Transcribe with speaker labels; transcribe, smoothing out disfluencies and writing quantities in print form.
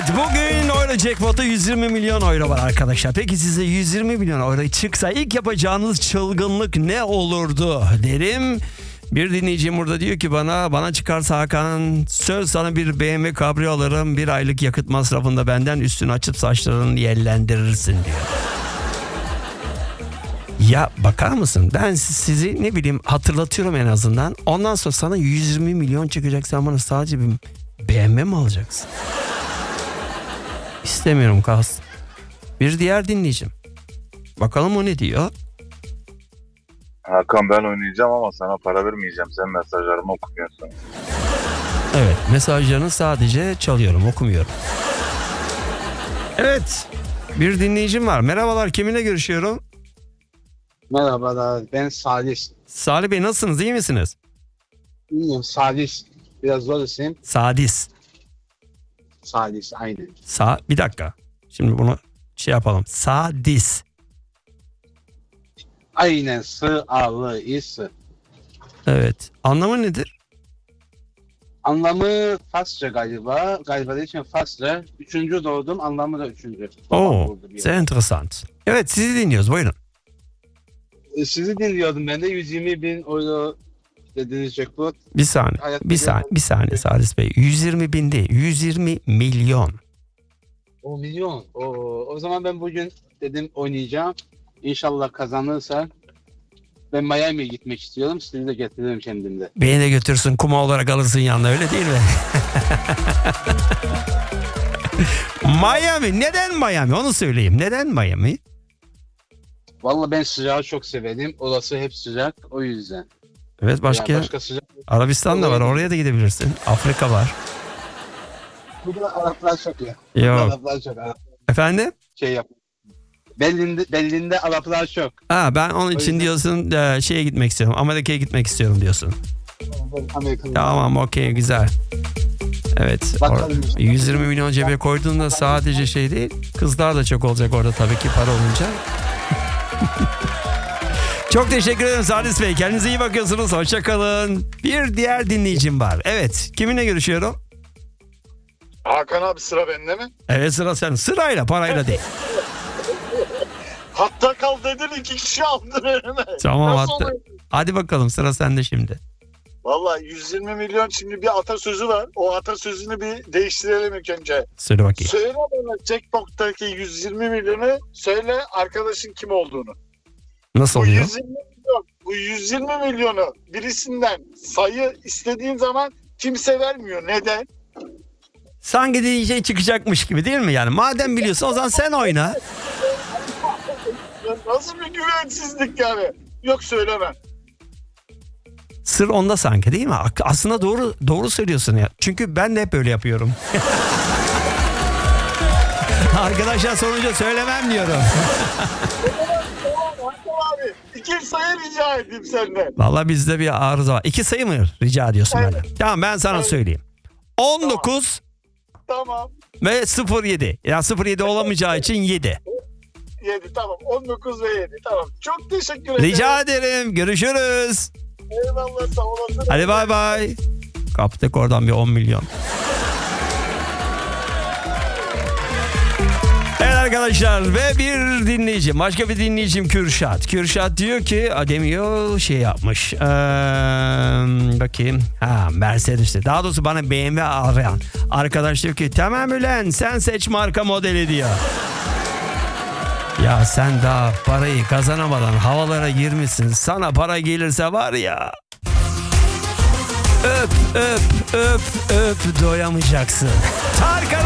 Speaker 1: bugün Euro Jackpot'ta 120 milyon euro var arkadaşlar. Peki size 120 milyon euro çıksa ilk yapacağınız çılgınlık ne olurdu derim. Bir dinleyicim burada diyor ki bana çıkarsa Hakan söz sana bir BMW kabrio alırım. Bir aylık yakıt masrafında benden üstünü açıp saçlarını yellendirirsin diyor. Ya bakar mısın? Ben sizi ne bileyim hatırlatıyorum en azından. Ondan sonra sana 120 milyon çıkacak. Sen bana sadece bir BMW mi alacaksın? İstemiyorum kalsın. Bir diğer dinleyicim. Bakalım o ne diyor?
Speaker 2: Hakan ben oynayacağım ama sana para vermeyeceğim. Sen mesajlarımı okumuyorsun.
Speaker 1: Evet, mesajlarını sadece çalıyorum, okumuyorum. Evet, bir dinleyicim var. Merhabalar, kiminle görüşüyorum?
Speaker 3: Merhabalar, ben Salih.
Speaker 1: Salih Bey nasılsınız, iyi misiniz?
Speaker 3: İyiyim, Salih. Biraz zor isim.
Speaker 1: Sadis.
Speaker 3: Salih, aynen.
Speaker 1: Bir dakika. Şimdi bunu yapalım. Sadis.
Speaker 3: Aynen, S-A-L-I-S.
Speaker 1: Evet. Anlamı nedir?
Speaker 3: Anlamı Farsça galiba. Galiba değil, Farsça. Üçüncü doğdum, anlamı da üçüncü.
Speaker 1: Oo, c'est interessant. Evet, sizi dinliyoruz, buyurun.
Speaker 3: Sizi dinliyordum ben de 120 bin euro dediğiniz jackpot.
Speaker 1: Bir saniye Sadis Bey. 120 bin değil, 120 milyon.
Speaker 3: O milyon. O zaman ben bugün dedim oynayacağım. İnşallah kazanırsa ben Miami'ye gitmek istiyorum. Sizi de getiririm kendimde.
Speaker 1: Beni de götürsün, kuma olarak alırsın yanına, öyle değil mi? Miami. Neden Miami? Onu söyleyeyim. Neden Miami?
Speaker 3: Vallahi ben sıcağı çok severim. Orası hep sıcak. O yüzden.
Speaker 1: Evet, başka
Speaker 3: sıcak.
Speaker 1: Arabistan da var. Oraya da gidebilirsin. Afrika var.
Speaker 3: Burada Araplar çok ya.
Speaker 1: Yok.
Speaker 3: Araplar çok.
Speaker 1: Efendim?
Speaker 3: Yap. Berlin'de Araplar çok.
Speaker 1: Ben onun için diyorsun şeye gitmek istiyorum. Amerika'ya gitmek istiyorum diyorsun.
Speaker 3: Amerika'da.
Speaker 1: Tamam, okey, güzel. Evet. 120 milyon cebe koyduğunda sadece şey değil, kızlar da çok olacak orada tabii ki para olunca. Çok teşekkür ederim Sadis Bey. Kendinize iyi bakıyorsunuz. Hoşçakalın. Bir diğer dinleyicim var. Evet. Kiminle görüşüyorum?
Speaker 4: Hakan abi sıra bende mi?
Speaker 1: Evet, sıra sen. Sırayla, parayla değil.
Speaker 4: Hatta kal dedin 2 kişi aldın önüme.
Speaker 1: Tamam,
Speaker 4: Nasıl
Speaker 1: hatta.
Speaker 4: oluyor?
Speaker 1: Hadi bakalım, sıra sende şimdi.
Speaker 4: Vallahi 120 milyon, şimdi bir atasözü var. O atasözünü bir değiştirelim ilk önce.
Speaker 1: Söyle bakayım.
Speaker 4: Söyle bana Jackpot'taki 120 milyonu, söyle arkadaşın kim olduğunu.
Speaker 1: Nasıl
Speaker 4: Bu
Speaker 1: oluyor?
Speaker 4: 120 milyonu birisinden sayı istediğin zaman kimse vermiyor. Neden?
Speaker 1: Sanki dediğin şey çıkacakmış gibi değil mi? Yani madem biliyorsun o zaman sen oyna.
Speaker 4: Ya nasıl bir güvensizlik yani? Yok, söylemem.
Speaker 1: Sır onda sanki değil mi? Aslında doğru söylüyorsun ya. Çünkü ben de hep öyle yapıyorum. Arkadaşlar sorunca söylemem diyorum.
Speaker 4: Abi 2 sayı rica edeyim senden.
Speaker 1: Vallahi bizde bir arıza var. 2 sayı mı rica ediyorsun
Speaker 4: Evet.
Speaker 1: benden? Tamam, ben sana söyleyeyim. 19
Speaker 4: Tamam.
Speaker 1: ve 07. Ya 07 olamayacağı için 7.
Speaker 4: 7 tamam. 19 ve 7 tamam. Çok teşekkür ederim.
Speaker 1: Rica ederim. Görüşürüz.
Speaker 4: Eyvallah, sağ olasın.
Speaker 1: Hadi bay bay. Kaptık oradan bir 10 milyon. Evet arkadaşlar, ve bir dinleyicim, başka bir dinleyicim Kürşat. Kürşat diyor ki demiyor şey yapmış. Bakayım. Mercedes'te. Daha doğrusu bana BMW arayan arkadaş diyor ki tamam ulan sen seç marka modeli diyor. Ya sen daha parayı kazanamadan havalara girmişsin. Sana para gelirse var ya, öp doyamayacaksın. Tarkan